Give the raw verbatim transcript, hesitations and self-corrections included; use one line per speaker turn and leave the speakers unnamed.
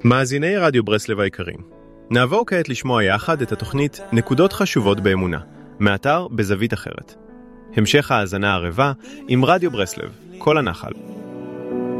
מאזיני רדיו ברסלב היקרים, נעבור כעת לשמוע יחד את התוכנית נקודות חשובות באמונה, מאתר בזווית אחרת. המשך האזנה ערבה עם רדיו ברסלב, כל הנחל.